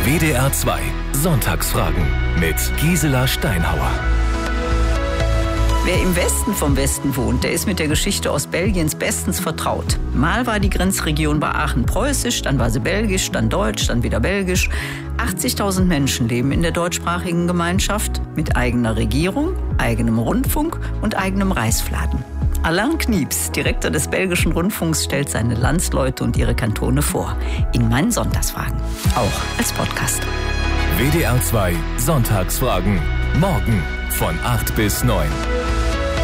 WDR 2 Sonntagsfragen mit Gisela Steinhauer. Wer im Westen vom Westen wohnt, der ist mit der Geschichte Ostbelgiens bestens vertraut. Mal war die Grenzregion bei Aachen preußisch, dann war sie belgisch, dann deutsch, dann wieder belgisch. 80.000 Menschen leben in der deutschsprachigen Gemeinschaft mit eigener Regierung, eigenem Rundfunk und eigenem Reisfladen. Alain Knieps, Direktor des belgischen Rundfunks, stellt seine Landsleute und ihre Kantone vor. In meinen Sonntagsfragen. Auch als Podcast. WDR 2 Sonntagsfragen. Morgen von 8 bis 9.